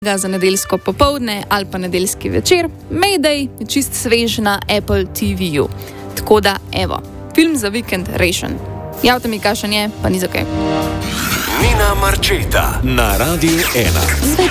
za nedeljsko popoldne ali pa nedeljski večer, Mayday je čist svež na Apple TV-ju. Tako da, evo, film za vikend rešen. Javite mi, kakšen je, pa ni za kaj. Nina Marčeta na Radiu 1.